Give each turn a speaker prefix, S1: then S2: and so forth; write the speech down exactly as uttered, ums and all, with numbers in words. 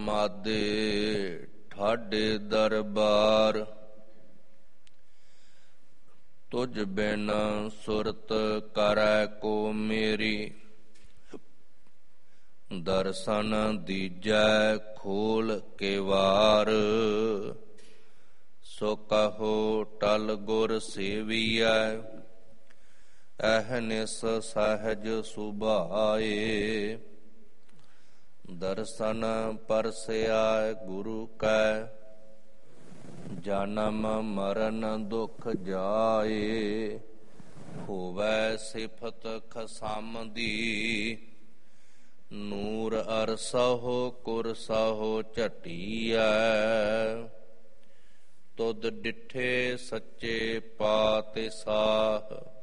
S1: ਮਾਦੇ ਠਾਡੇ ਦਰਬਾਰ। ਤੁਝ ਬਿਨ ਸੁਰਤ ਕਰੈ ਕੋ ਮੇਰੀ, ਦਰਸ਼ਨ ਦੀਜੈ ਖੋਲ ਕੇ ਵਾਰ। ਸੋ ਕਹੋ ਟਲ ਗੁਰ ਸੇਵੀਐ, ਅਹਨਿਸ ਸਹਿਜ ਸੁਭਾਏ। ਦਰਸ਼ਨ ਪਰਸਿਆ ਗੁਰੂ ਕੈ, ਜਨਮ ਮਰਨ ਦੁਖ ਜਾਏ। ਹੋਵੈ ਸਿਫਤ ਖਸਮ ਦੀ, ਨੂਰ ਅਰਸਹੁ ਕੁਰਸਹੁ ਝਟੀਐ। ਤੁਧ ਡਿਠੇ ਸੱਚੇ ਪਾਤਿਸਾਹ,